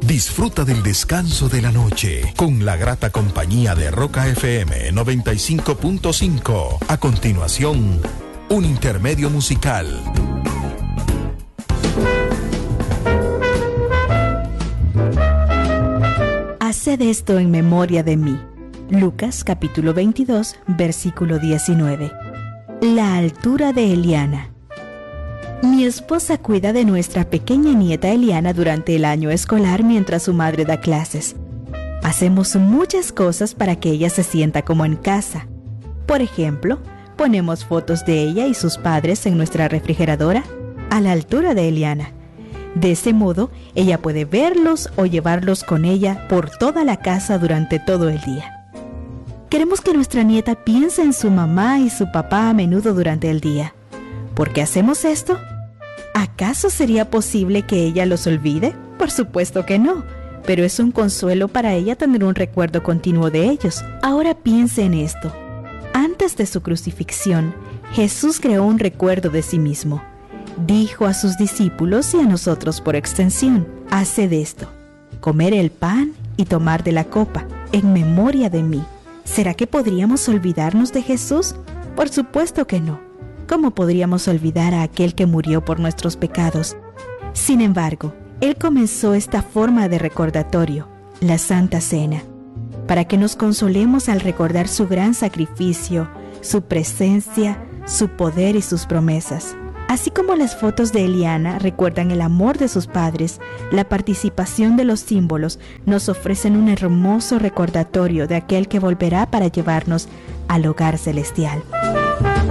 Disfruta del descanso de la noche con la grata compañía de Roca FM 95.5. A continuación, un intermedio musical. Haced esto en memoria de mí. Lucas capítulo 22, versículo 19. La altura de Eliana. Mi esposa cuida de nuestra pequeña nieta Eliana durante el año escolar mientras su madre da clases. Hacemos muchas cosas para que ella se sienta como en casa. Por ejemplo, ponemos fotos de ella y sus padres en nuestra refrigeradora a la altura de Eliana. De ese modo, ella puede verlos o llevarlos con ella por toda la casa durante todo el día. Queremos que nuestra nieta piense en su mamá y su papá a menudo durante el día. ¿Por qué hacemos esto? ¿Acaso sería posible que ella los olvide? Por supuesto que no, pero es un consuelo para ella tener un recuerdo continuo de ellos. Ahora piense en esto. Antes de su crucifixión, Jesús creó un recuerdo de sí mismo. Dijo a sus discípulos y a nosotros por extensión: haced esto, comer el pan y tomar de la copa, en memoria de mí. ¿Será que podríamos olvidarnos de Jesús? Por supuesto que no. ¿Cómo podríamos olvidar a aquel que murió por nuestros pecados? Sin embargo, Él comenzó esta forma de recordatorio, la Santa Cena, para que nos consolemos al recordar su gran sacrificio, su presencia, su poder y sus promesas. Así como las fotos de Eliana recuerdan el amor de sus padres, la participación de los símbolos nos ofrecen un hermoso recordatorio de aquel que volverá para llevarnos al hogar celestial.